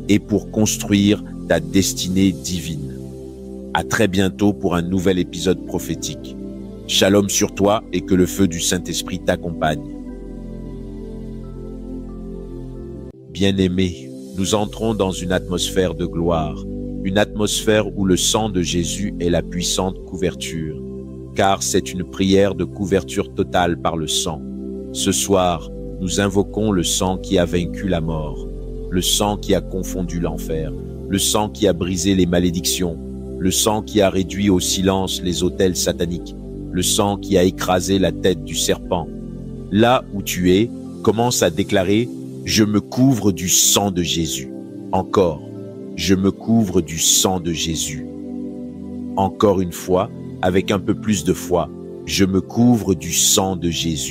et pour construire ta destinée divine. À très bientôt pour un nouvel épisode prophétique. Shalom sur toi et que le feu du Saint-Esprit t'accompagne. Bien-aimés, nous entrons dans une atmosphère de gloire, une atmosphère où le sang de Jésus est la puissante couverture, car c'est une prière de couverture totale par le sang. Ce soir, nous invoquons le sang qui a vaincu la mort, le sang qui a confondu l'enfer, le sang qui a brisé les malédictions, le sang qui a réduit au silence les autels sataniques, le sang qui a écrasé la tête du serpent. Là où tu es, commence à déclarer « Je me couvre du sang de Jésus ». Encore, « Je me couvre du sang de Jésus ». Encore une fois, avec un peu plus de foi, « Je me couvre du sang de Jésus ».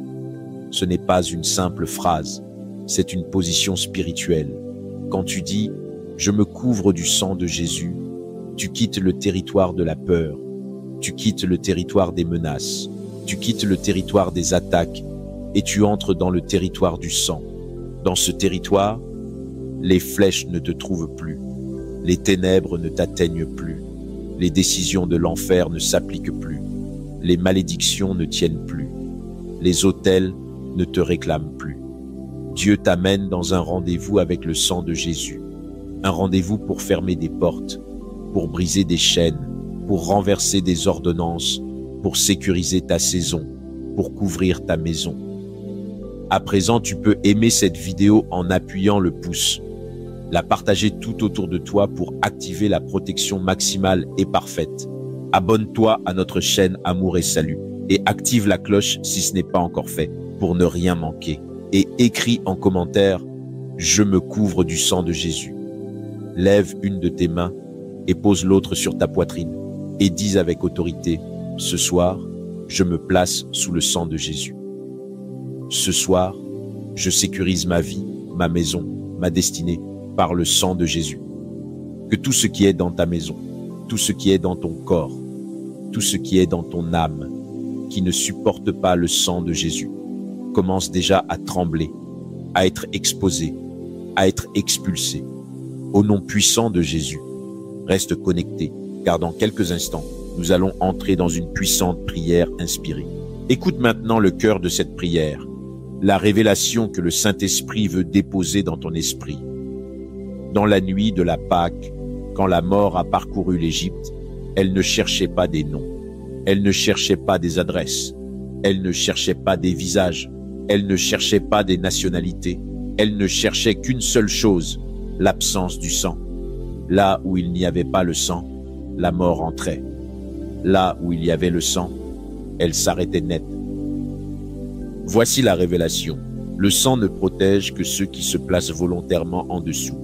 Ce n'est pas une simple phrase, c'est une position spirituelle. Quand tu dis « Je me couvre du sang de Jésus », tu quittes le territoire de la peur, tu quittes le territoire des menaces, tu quittes le territoire des attaques et tu entres dans le territoire du sang. Dans ce territoire, les flèches ne te trouvent plus, les ténèbres ne t'atteignent plus, les décisions de l'enfer ne s'appliquent plus, les malédictions ne tiennent plus, les autels ne te réclament plus. Dieu t'amène dans un rendez-vous avec le sang de Jésus, un rendez-vous pour fermer des portes, pour briser des chaînes, pour renverser des ordonnances, pour sécuriser ta saison, pour couvrir ta maison. À présent, tu peux aimer cette vidéo en appuyant le pouce, la partager tout autour de toi pour activer la protection maximale et parfaite. Abonne-toi à notre chaîne Amour et Salut et active la cloche si ce n'est pas encore fait pour ne rien manquer. Et écris en commentaire « Je me couvre du sang de Jésus ». Lève une de tes mains et pose l'autre sur ta poitrine et dis avec autorité « Ce soir, je me place sous le sang de Jésus. Ce soir, je sécurise ma vie, ma maison, ma destinée par le sang de Jésus. Que tout ce qui est dans ta maison, tout ce qui est dans ton corps, tout ce qui est dans ton âme, qui ne supporte pas le sang de Jésus, commence déjà à trembler, à être exposé, à être expulsé. Au nom puissant de Jésus, reste connecté, car dans quelques instants, nous allons entrer dans une puissante prière inspirée. Écoute maintenant le cœur de cette prière, la révélation que le Saint-Esprit veut déposer dans ton esprit. Dans la nuit de la Pâque, quand la mort a parcouru l'Égypte, elle ne cherchait pas des noms, elle ne cherchait pas des adresses, elle ne cherchait pas des visages, elle ne cherchait pas des nationalités, elle ne cherchait qu'une seule chose, l'absence du sang. Là où il n'y avait pas le sang, la mort entrait. Là où il y avait le sang, elle s'arrêtait net. Voici la révélation. Le sang ne protège que ceux qui se placent volontairement en dessous.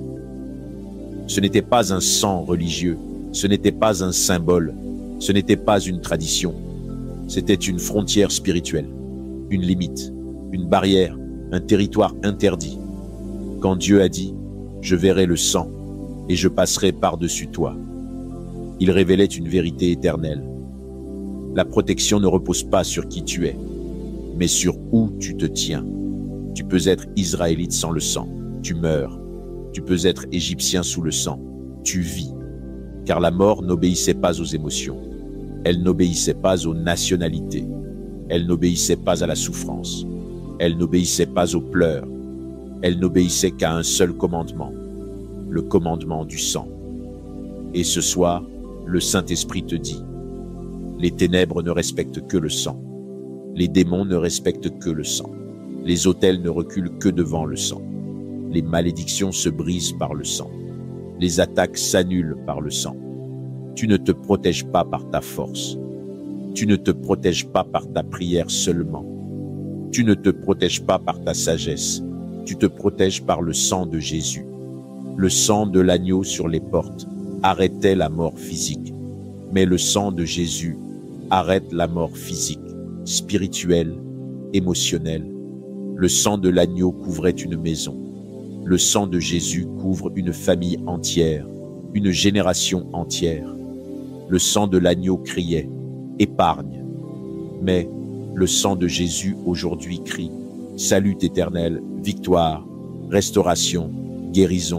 Ce n'était pas un sang religieux, ce n'était pas un symbole, ce n'était pas une tradition. C'était une frontière spirituelle, une limite, une barrière, un territoire interdit. Quand Dieu a dit « Je verrai le sang et je passerai par-dessus toi », il révélait une vérité éternelle. La protection ne repose pas sur qui tu es, mais sur où tu te tiens. Tu peux être israélite sans le sang, tu meurs. Tu peux être égyptien sous le sang, tu vis. Car la mort n'obéissait pas aux émotions. Elle n'obéissait pas aux nationalités. Elle n'obéissait pas à la souffrance. Elle n'obéissait pas aux pleurs. Elle n'obéissait qu'à un seul commandement, le commandement du sang. Et ce soir, le Saint-Esprit te dit, les ténèbres ne respectent que le sang. Les démons ne respectent que le sang. Les autels ne reculent que devant le sang. Les malédictions se brisent par le sang. Les attaques s'annulent par le sang. Tu ne te protèges pas par ta force. Tu ne te protèges pas par ta prière seulement. Tu ne te protèges pas par ta sagesse. Tu te protèges par le sang de Jésus. Le sang de l'agneau sur les portes arrêtait la mort physique. Mais le sang de Jésus arrête la mort physique, spirituelle, émotionnelle. Le sang de l'agneau couvrait une maison. Le sang de Jésus couvre une famille entière, une génération entière. Le sang de l'agneau criait « Épargne ». Mais le sang de Jésus aujourd'hui crie « Salut éternel, victoire, restauration, guérison,